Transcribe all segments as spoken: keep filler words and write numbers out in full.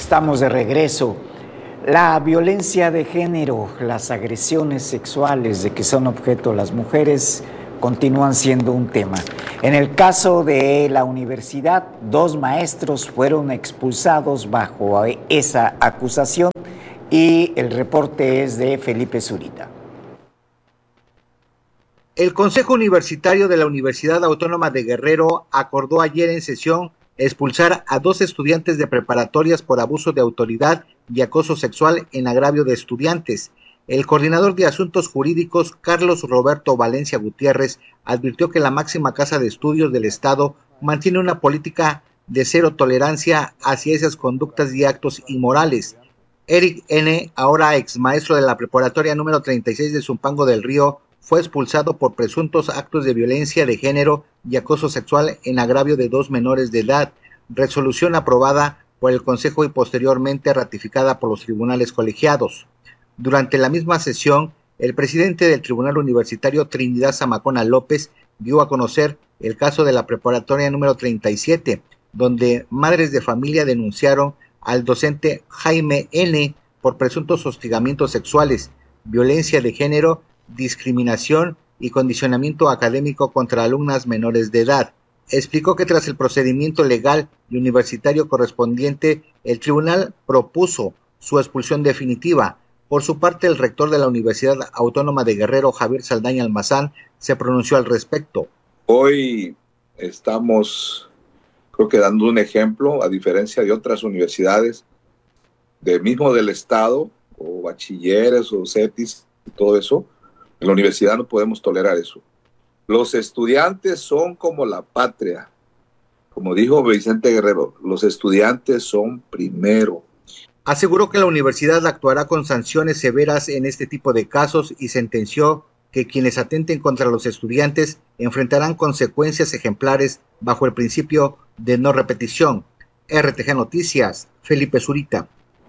Estamos de regreso. La violencia de género, las agresiones sexuales de que son objeto las mujeres continúan siendo un tema. En el caso de la universidad, dos maestros fueron expulsados bajo esa acusación y el reporte es de Felipe Zurita. El Consejo Universitario de la Universidad Autónoma de Guerrero acordó ayer en sesión expulsar a dos estudiantes de preparatorias por abuso de autoridad y acoso sexual en agravio de estudiantes. El coordinador de asuntos jurídicos, Carlos Roberto Valencia Gutiérrez, advirtió que la máxima casa de estudios del Estado mantiene una política de cero tolerancia hacia esas conductas y actos inmorales. Eric N., ahora ex maestro de la preparatoria número treinta y seis de Zumpango del Río, fue expulsado por presuntos actos de violencia de género y acoso sexual en agravio de dos menores de edad, resolución aprobada por el Consejo y posteriormente ratificada por los tribunales colegiados. Durante la misma sesión, el presidente del Tribunal Universitario, Trinidad Zamacona López, dio a conocer el caso de la preparatoria número treinta y siete, donde madres de familia denunciaron al docente Jaime N. por presuntos hostigamientos sexuales, violencia de género, discriminación y condicionamiento académico contra alumnas menores de edad. Explicó que tras el procedimiento legal y universitario correspondiente, el tribunal propuso su expulsión definitiva. Por su parte, el rector de la Universidad Autónoma de Guerrero, Javier Saldaña Almazán, se pronunció al respecto. Hoy estamos, creo que dando un ejemplo, a diferencia de otras universidades, de mismo del Estado, o bachilleres, o CETIS, y todo eso. En la universidad no podemos tolerar eso. Los estudiantes son como la patria. Como dijo Vicente Guerrero, los estudiantes son primero. Aseguró que la universidad actuará con sanciones severas en este tipo de casos y sentenció que quienes atenten contra los estudiantes enfrentarán consecuencias ejemplares bajo el principio de no repetición. R T G Noticias, Felipe Zurita.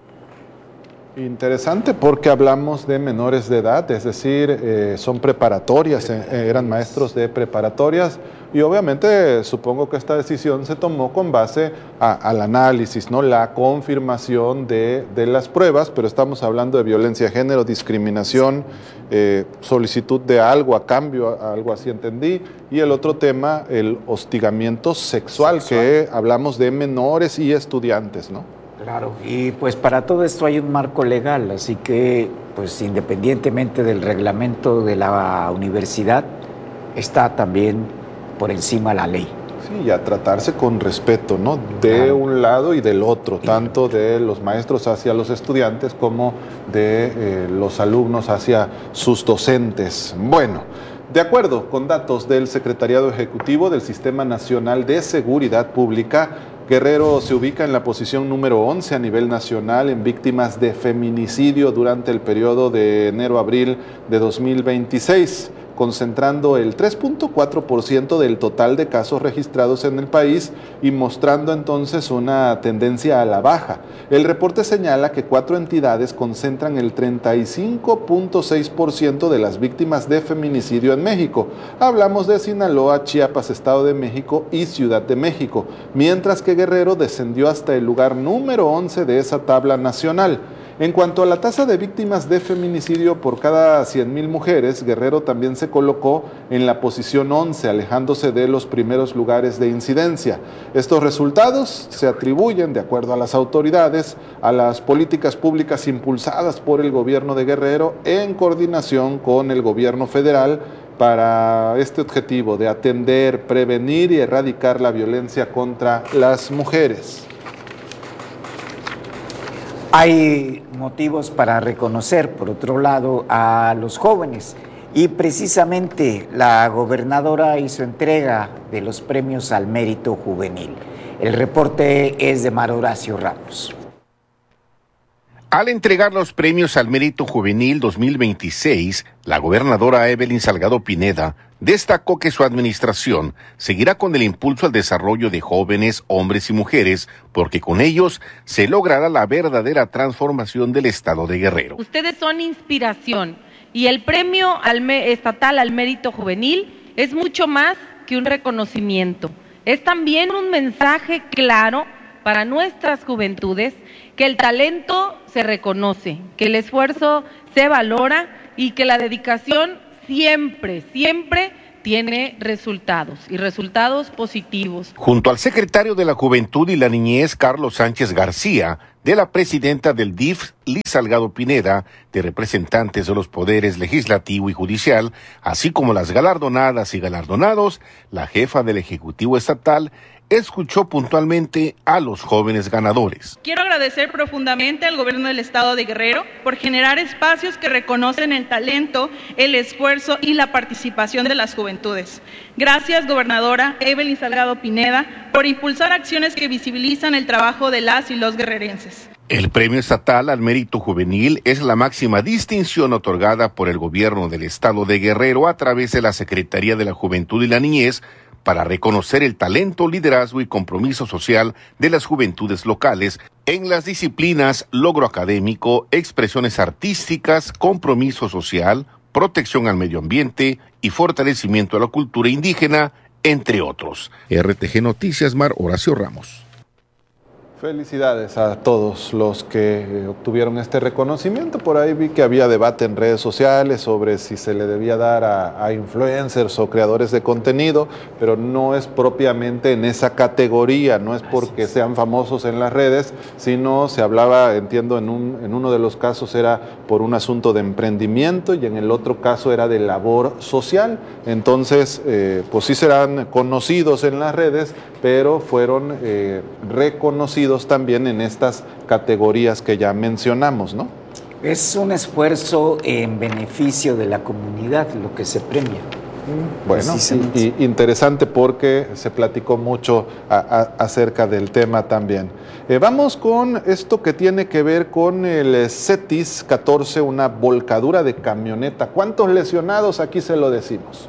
Interesante porque hablamos de menores de edad, es decir, eh, son preparatorias, eh, eran maestros de preparatorias y obviamente supongo que esta decisión se tomó con base a, al análisis, ¿no? La confirmación de, de las pruebas, pero estamos hablando de violencia de género, discriminación, eh, solicitud de algo a cambio, algo así entendí, y el otro tema, el hostigamiento sexual, sexual. Que hablamos de menores y estudiantes, ¿no? Claro, y pues para todo esto hay un marco legal, así que pues independientemente del reglamento de la universidad, está también por encima la ley. Sí, y a tratarse con respeto, ¿no? De claro. Un lado y del otro, tanto de los maestros hacia los estudiantes como de eh, los alumnos hacia sus docentes. Bueno, de acuerdo con datos del Secretariado Ejecutivo del Sistema Nacional de Seguridad Pública, Guerrero se ubica en la posición número once a nivel nacional en víctimas de feminicidio durante el periodo de enero a abril de dos mil veintiséis, concentrando el tres punto cuatro por ciento del total de casos registrados en el país y mostrando entonces una tendencia a la baja. El reporte señala que cuatro entidades concentran el treinta y cinco punto seis por ciento de las víctimas de feminicidio en México. Hablamos de Sinaloa, Chiapas, Estado de México y Ciudad de México, mientras que Guerrero descendió hasta el lugar número once de esa tabla nacional. En cuanto a la tasa de víctimas de feminicidio por cada cien mil mujeres, Guerrero también se colocó en la posición once, alejándose de los primeros lugares de incidencia. Estos resultados se atribuyen, de acuerdo a las autoridades, a las políticas públicas impulsadas por el gobierno de Guerrero en coordinación con el gobierno federal para este objetivo de atender, prevenir y erradicar la violencia contra las mujeres. Hay motivos para reconocer, por otro lado, a los jóvenes y precisamente la gobernadora hizo entrega de los premios al mérito juvenil. El reporte es de Mar Horacio Ramos. Al entregar los premios al mérito juvenil dos mil veintiséis, la gobernadora Evelyn Salgado Pineda destacó que su administración seguirá con el impulso al desarrollo de jóvenes, hombres y mujeres, porque con ellos se logrará la verdadera transformación del estado de Guerrero. Ustedes son inspiración y el premio al estatal al mérito juvenil es mucho más que un reconocimiento. Es también un mensaje claro para nuestras juventudes que el talento se reconoce, que el esfuerzo se valora y que la dedicación siempre, siempre tiene resultados y resultados positivos. Junto al secretario de la Juventud y la Niñez, Carlos Sánchez García, de la presidenta del D I F, Liz Salgado Pineda, de representantes de los poderes legislativo y judicial, así como las galardonadas y galardonados, la jefa del Ejecutivo Estatal escuchó puntualmente a los jóvenes ganadores. Quiero agradecer profundamente al gobierno del estado de Guerrero por generar espacios que reconocen el talento, el esfuerzo y la participación de las juventudes. Gracias, gobernadora Evelyn Salgado Pineda, por impulsar acciones que visibilizan el trabajo de las y los guerrerenses. El Premio Estatal al Mérito Juvenil es la máxima distinción otorgada por el gobierno del estado de Guerrero a través de la Secretaría de la Juventud y la Niñez para reconocer el talento, liderazgo y compromiso social de las juventudes locales en las disciplinas logro académico, expresiones artísticas, compromiso social, protección al medio ambiente y fortalecimiento de la cultura indígena, entre otros. R T G Noticias, Mar Horacio Ramos. Felicidades a todos los que obtuvieron este reconocimiento. Por ahí vi que había debate en redes sociales sobre si se le debía dar a, a influencers o creadores de contenido, pero no es propiamente en esa categoría, no es porque sean famosos en las redes, sino se hablaba, entiendo, en, un, en uno de los casos era por un asunto de emprendimiento y en el otro caso era de labor social. Entonces, eh, pues sí serán conocidos en las redes, pero fueron eh, reconocidos también en estas categorías que ya mencionamos, ¿no? Es un esfuerzo en beneficio de la comunidad lo que se premia. Bueno, y, y interesante porque se platicó mucho a, a, acerca del tema también. Eh, vamos con esto que tiene que ver con el CETIS catorce, una volcadura de camioneta. ¿Cuántos lesionados? Aquí se lo decimos.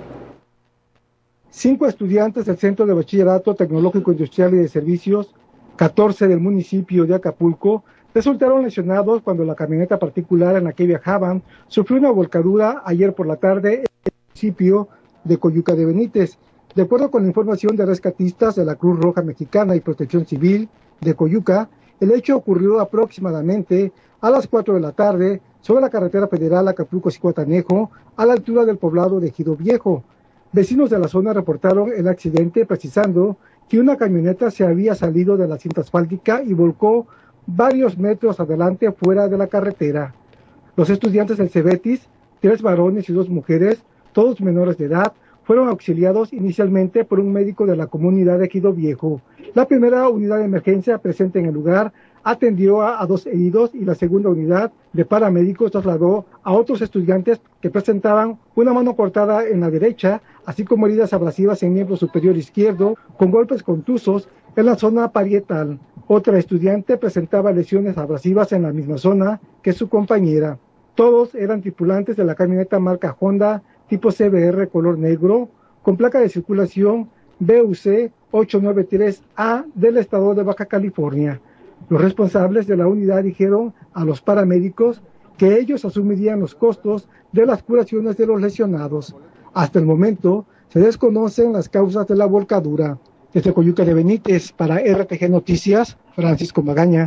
Cinco estudiantes del Centro de Bachillerato Tecnológico Industrial y de Servicios catorce del municipio de Acapulco resultaron lesionados cuando la camioneta particular en la que viajaban sufrió una volcadura ayer por la tarde en el municipio de Coyuca de Benítez. De acuerdo con la información de rescatistas de la Cruz Roja Mexicana y Protección Civil de Coyuca, el hecho ocurrió aproximadamente a las cuatro de la tarde sobre la carretera federal Acapulco-Zihuatanejo a la altura del poblado de Ejido Viejo. Vecinos de la zona reportaron el accidente precisando que una camioneta se había salido de la cinta asfáltica y volcó varios metros adelante fuera de la carretera. Los estudiantes del Cebetis, tres varones y dos mujeres, todos menores de edad, fueron auxiliados inicialmente por un médico de la comunidad de Ejido Viejo. La primera unidad de emergencia presente en el lugar atendió a, a dos heridos y la segunda unidad de paramédicos trasladó a otros estudiantes que presentaban una mano cortada en la derecha, así como heridas abrasivas en miembro superior izquierdo, con golpes contusos en la zona parietal. Otra estudiante presentaba lesiones abrasivas en la misma zona que su compañera. Todos eran tripulantes de la camioneta marca Honda tipo C B R color negro, con placa de circulación B U C ocho nueve tres A del estado de Baja California. Los responsables de la unidad dijeron a los paramédicos que ellos asumirían los costos de las curaciones de los lesionados. Hasta el momento se desconocen las causas de la volcadura. Desde Coyuca de Benítez, para R T G Noticias, Francisco Magaña.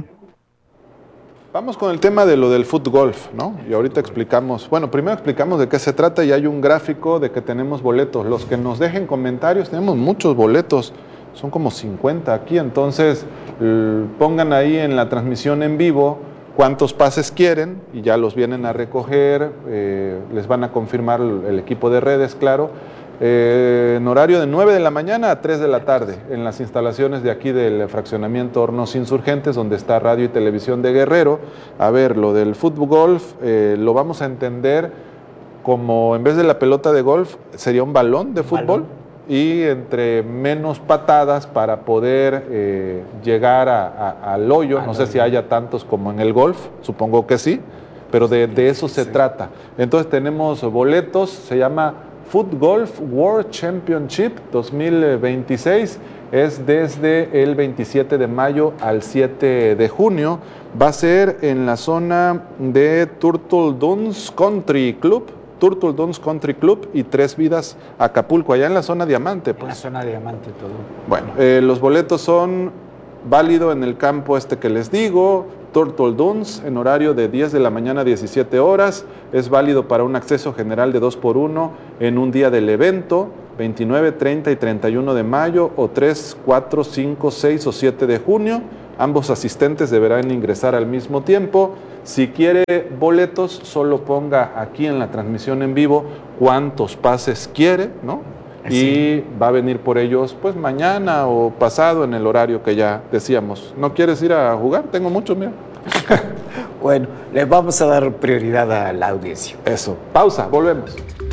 Vamos con el tema de lo del fútgolf, ¿no? Y ahorita explicamos, bueno, primero explicamos de qué se trata y hay un gráfico de que tenemos boletos. Los que nos dejen comentarios, tenemos muchos boletos, son como cincuenta aquí, entonces pongan ahí en la transmisión en vivo cuántos pases quieren y ya los vienen a recoger, eh, les van a confirmar el equipo de redes, claro, eh, en horario de nueve de la mañana a tres de la tarde, en las instalaciones de aquí del fraccionamiento Hornos Insurgentes, donde está Radio y Televisión de Guerrero. A ver, lo del fútbol golf eh, lo vamos a entender como, en vez de la pelota de golf, sería un balón de fútbol. ¿Balón? Y entre menos patadas para poder eh, llegar a, a, al hoyo, no sé si haya tantos como en el golf, supongo que sí, pero de, de eso se trata. Entonces tenemos boletos, se llama Foot Golf World Championship dos mil veintiséis, es desde el veintisiete de mayo al siete de junio, va a ser en la zona de Turtle Dunes Country Club, Turtle Dunes Country Club y Tres Vidas Acapulco, allá en la zona Diamante. Pues. En la zona Diamante todo. Bueno, eh, los boletos son válido en el campo este que les digo, Turtle Dunes, en horario de diez de la mañana a diecisiete horas, es válido para un acceso general de dos por uno en un día del evento, veintinueve, treinta y treinta y uno de mayo, o tres, cuatro, cinco, seis o siete de junio. Ambos asistentes deberán ingresar al mismo tiempo. Si quiere boletos, solo ponga aquí en la transmisión en vivo cuántos pases quiere, ¿no? Sí. Y va a venir por ellos pues mañana o pasado en el horario que ya decíamos. ¿No quieres ir a jugar? Tengo mucho, mira. Bueno, le vamos a dar prioridad a la audiencia. Eso. Pausa, volvemos.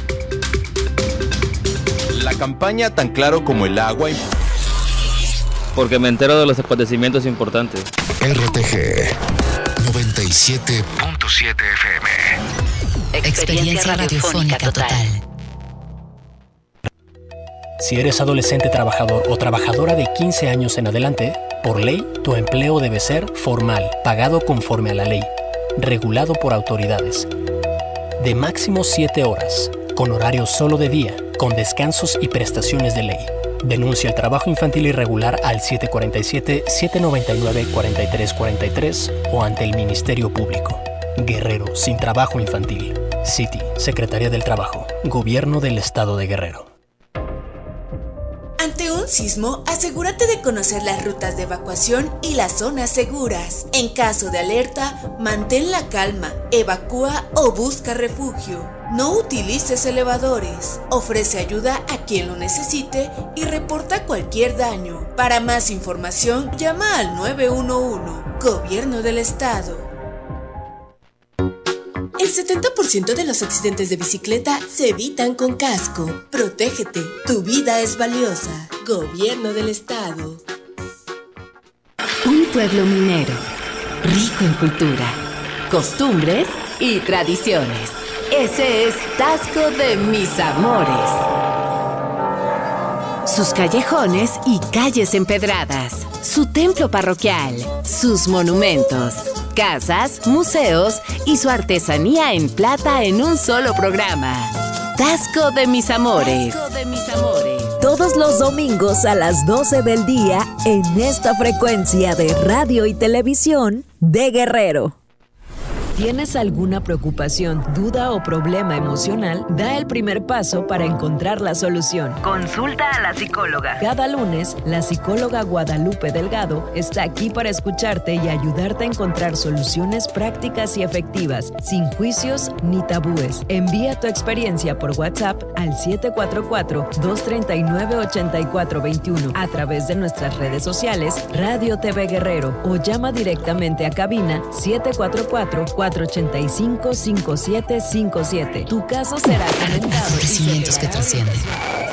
La campaña Tan Claro como el Agua. Porque me entero de los acontecimientos importantes. R T G noventa y siete punto siete F M. Experiencia radiofónica total. Si eres adolescente trabajador o trabajadora de quince años en adelante, por ley, tu empleo debe ser formal, pagado conforme a la ley, regulado por autoridades. De máximo siete horas, con horario solo de día, con descansos y prestaciones de ley. Denuncia el trabajo infantil irregular al siete cuatro siete, siete nueve nueve, cuatro tres cuatro tres o ante el Ministerio Público. Guerrero sin trabajo infantil. City, Secretaría del Trabajo, Gobierno del Estado de Guerrero. Ante un sismo, asegúrate de conocer las rutas de evacuación y las zonas seguras. En caso de alerta, mantén la calma, evacúa o busca refugio. No utilices elevadores. Ofrece ayuda a quien lo necesite y reporta cualquier daño. Para más información, llama al nueve uno uno. Gobierno del Estado. El setenta por ciento de los accidentes de bicicleta se evitan con casco. Protégete, tu vida es valiosa. Gobierno del Estado. Un pueblo minero, rico en cultura, costumbres y tradiciones. Ese es Taxco de Mis Amores. Sus callejones y calles empedradas, su templo parroquial, sus monumentos, casas, museos y su artesanía en plata en un solo programa. Taxco de Mis Amores. Taxco de Mis Amores. Todos los domingos a las doce del día en esta frecuencia de radio y televisión de Guerrero. ¿Tienes alguna preocupación, duda o problema emocional? Da el primer paso para encontrar la solución. Consulta a la psicóloga. Cada lunes, la psicóloga Guadalupe Delgado está aquí para escucharte y ayudarte a encontrar soluciones prácticas y efectivas, sin juicios ni tabúes. Envía tu experiencia por WhatsApp al siete cuatro cuatro, dos tres nueve, ocho cuatro dos uno a través de nuestras redes sociales Radio T V Guerrero o llama directamente a cabina siete cuatro cuatro, cuatro ocho cinco, cinco siete cinco siete. Tu caso será comentado. Acontecimientos que trascienden.